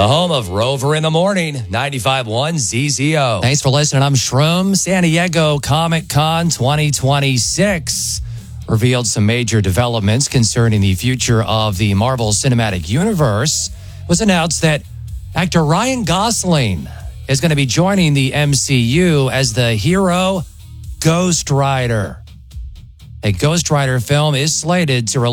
The home of Rover in the Morning, 95.1 ZZO. Thanks for listening. I'm Shroom. San Diego Comic-Con 2026 revealed some major developments concerning the future of the Marvel Cinematic Universe. It was announced that actor Ryan Gosling is going to be joining the MCU as the hero Ghost Rider. A Ghost Rider film is slated to release